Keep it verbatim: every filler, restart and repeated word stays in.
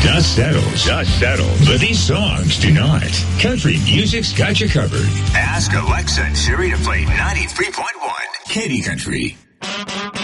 Dust settles. Dust settles. But these songs do not. Country music's got you covered. Ask Alexa and Siri to play ninety-three point one Katy Country.